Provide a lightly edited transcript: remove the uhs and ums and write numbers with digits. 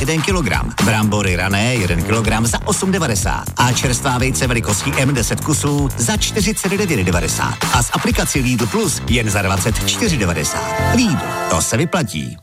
1 kilogram. Brambory rané 1 kilogram za 8,90. A čerstvá vejce velikostí M10 kusů za 49,90. A s aplikací Lidl Plus jen za 24,90. Lidl, to se vyplatí.